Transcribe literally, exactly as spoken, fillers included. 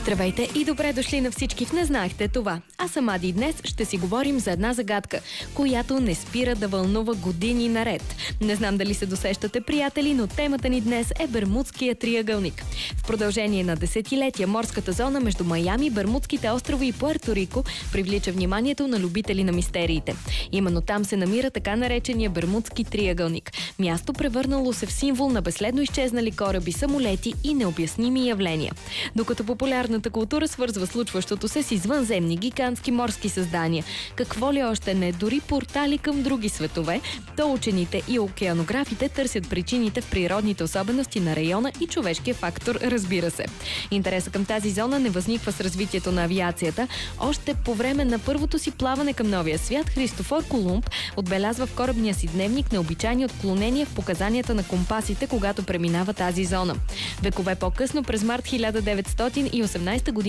Здравейте и добре дошли на всички в Не знаехте това. Аз съм Ади и днес ще си говорим за една загадка, която не спира да вълнува години наред. Не знам дали се досещате, приятели, но темата ни днес е Бермудския триъгълник. В продължение на десетилетия морската зона между Майами, Бермудските острови и Пуерто Рико привлича вниманието на любители на мистериите. Именно там се намира така наречения Бермудски триъгълник. Място, превърнало се в символ на безследно изчезнали кораби, самолети и необясними явления. Докато популярната култура свързва случващото се с извънземни гигантски морски създания, какво ли още не, дори портали към други светове, то учените и океанографите търсят причините в природните особености на района и човешкия фактор, разбира се. Интересът към тази зона не възниква с развитието на авиацията. Още по време на първото си плаване към новия свят, Христофор Колумб отбелязва в корабния си дневник необичайни отклонения в показанията на компасите, когато преминава тази зона. Векове по-късно, през март хиляда деветстотин и осемнадесета година,